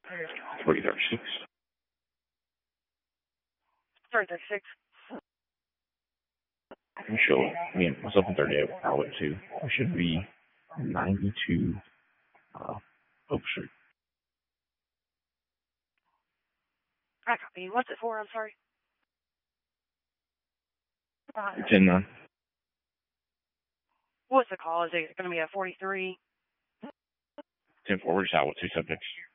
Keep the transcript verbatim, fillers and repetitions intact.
three thirty-six. three thirty-six. Show me and myself in thirty-eight with Outlet two. I should be ninety-two uh, Oak Street. I copy. What's it for? I'm sorry. ten nine. What's the call? Is it going to be a forty-three? ten four. We're just out with two subjects.